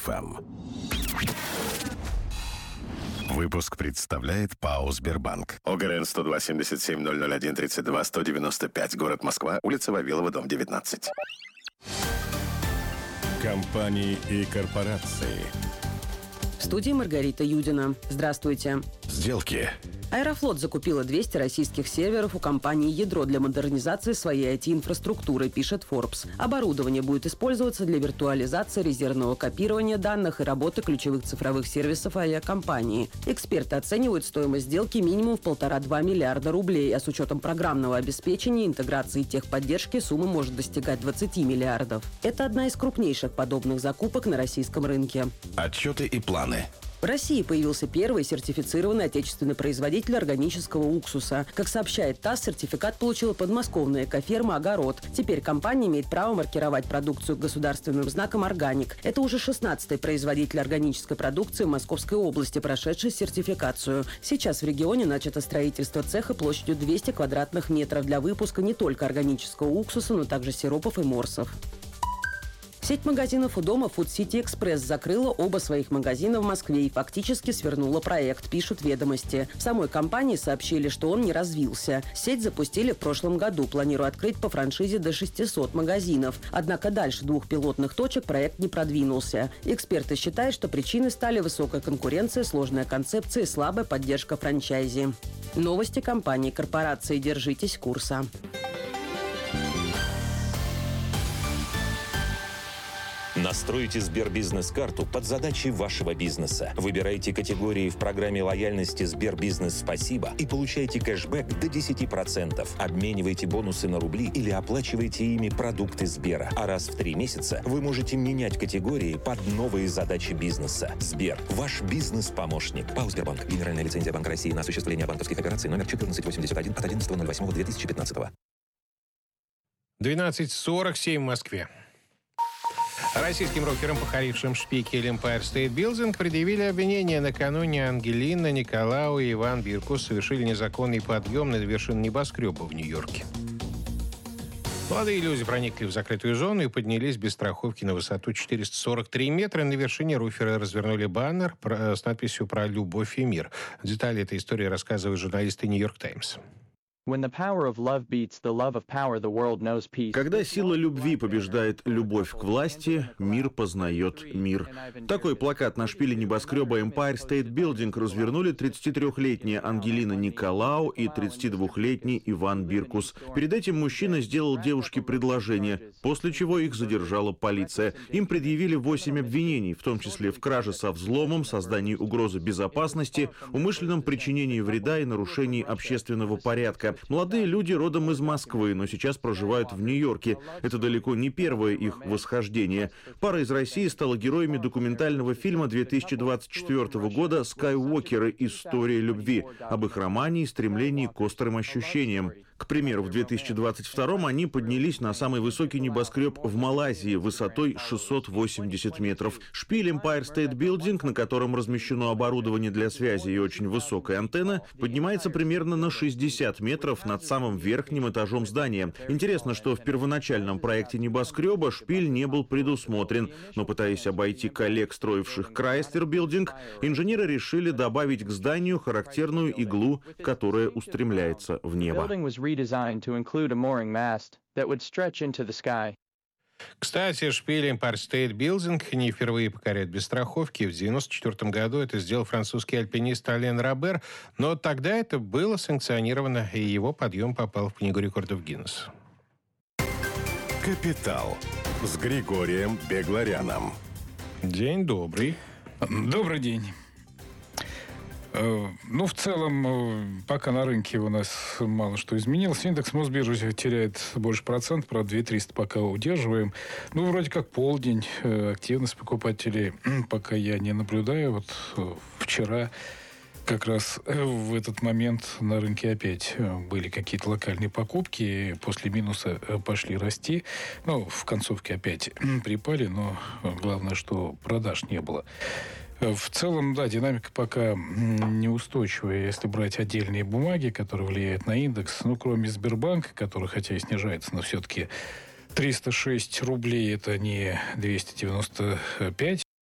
ФМ. Выпуск представляет ПАО «Сбербанк». ОГРН 102-77-001-32-195. Город Москва. Улица Вавилова, дом 19. Компании и корпорации. В студии Маргарита Юдина. Здравствуйте. Сделки. Аэрофлот закупила 200 российских серверов у компании «Ядро» для модернизации своей IT-инфраструктуры, пишет Forbes. Оборудование будет использоваться для виртуализации, резервного копирования данных и работы ключевых цифровых сервисов авиакомпании. Эксперты оценивают стоимость сделки минимум в 1,5-2 миллиарда рублей, а с учетом программного обеспечения, интеграции и техподдержки сумма может достигать 20 миллиардов. Это одна из крупнейших подобных закупок на российском рынке. Отчеты и планы. В России появился первый сертифицированный отечественный производитель органического уксуса. Как сообщает ТАСС, сертификат получила подмосковная экоферма «Огород». Теперь компания имеет право маркировать продукцию государственным знаком «Органик». Это уже 16-й производитель органической продукции в Московской области, прошедший сертификацию. Сейчас в регионе начато строительство цеха площадью 200 квадратных метров для выпуска не только органического уксуса, но также сиропов и морсов. Сеть магазинов у дома Food City Express закрыла оба своих магазина в Москве и фактически свернула проект, пишут «Ведомости». В самой компании сообщили, что он не развился. Сеть запустили в прошлом году, планируя открыть по франшизе до 600 магазинов. Однако дальше 2 пилотных точек проект не продвинулся. Эксперты считают, что причиной стали высокая конкуренция, сложная концепция и слабая поддержка франчайзи. Новости компании корпорации. Держитесь курса. Настройте Сбербизнес-карту под задачи вашего бизнеса. Выбирайте категории в программе лояльности Сбербизнес Спасибо и получайте кэшбэк до 10%. Обменивайте бонусы на рубли или оплачивайте ими продукты Сбера. А раз в 3 месяца вы можете менять категории под новые задачи бизнеса. Сбер – ваш бизнес-помощник. ПАО «Сбербанк». Генеральная лицензия Банка России на осуществление банковских операций номер 1481 от 11.08.2015. 12:47 в Москве. Российским рокерам, похорившим шпикель Empire State Building, предъявили обвинения. Накануне Ангелина, Николау и Иван Биркус совершили незаконный подъем на вершину небоскреба в Нью-Йорке. Молодые люди проникли в закрытую зону и поднялись без страховки на высоту 443 метра. На вершине руферы развернули баннер с надписью про любовь и мир. Детали этой истории рассказывают журналисты «Нью-Йорк Таймс». Когда сила любви побеждает любовь к власти, мир познает мир. Такой плакат на шпиле небоскреба Empire State Building развернули 33-летняя Ангелина Николау и 32-летний Иван Биркус. Перед этим мужчина сделал девушке предложение, после чего их задержала полиция. Им предъявили 8 обвинений, в том числе в краже со взломом, создании угрозы безопасности, умышленном причинении вреда и нарушении общественного порядка. Молодые люди родом из Москвы, но сейчас проживают в Нью-Йорке. Это далеко не первое их восхождение. Пара из России стала героями документального фильма 2024 года «Скайуокеры. История любви» об их романе и стремлении к острым ощущениям. К примеру, в 2022-м они поднялись на самый высокий небоскреб в Малайзии высотой 680 метров. Шпиль Empire State Building, на котором размещено оборудование для связи и очень высокая антенна, поднимается примерно на 60 метров над самым верхним этажом здания. Интересно, что в первоначальном проекте небоскреба шпиль не был предусмотрен, но, пытаясь обойти коллег, строивших Chrysler Building, инженеры решили добавить к зданию характерную иглу, которая устремляется в небо. Кстати, шпиль Empire State Building не впервые покоряет без страховки. В 1994 году это сделал французский альпинист Ален Робер, но тогда это было санкционировано, и его подъем попал в Книгу рекордов Гиннесса. Капитал с Григорием Бегларяном. День добрый. Добрый день. В целом, пока на рынке у нас мало что изменилось. Индекс Мосбиржи теряет больше процента, правда, 2300 пока удерживаем. Вроде как полдень, активность покупателей пока я не наблюдаю. Вот вчера как раз в этот момент на рынке опять были какие-то локальные покупки, после минуса пошли расти. В концовке опять припали, но главное, что продаж не было. В целом, да, динамика пока неустойчивая. Если брать отдельные бумаги, которые влияют на индекс, кроме Сбербанка, который хотя и снижается, но все-таки 306 рублей, это не 295,